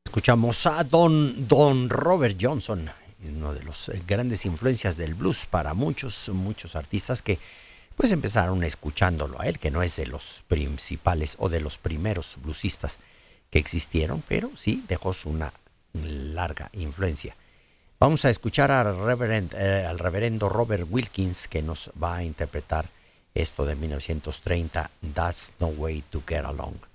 Escuchamos a Don Robert Johnson, uno de los grandes influencias del blues para muchos artistas que pues empezaron escuchándolo a él, que no es de los principales o de los primeros bluesistas que existieron, pero sí dejó una larga influencia. Vamos a escuchar al reverendo Robert Wilkins, que nos va a interpretar esto de 1930, That's No Way to Get Along.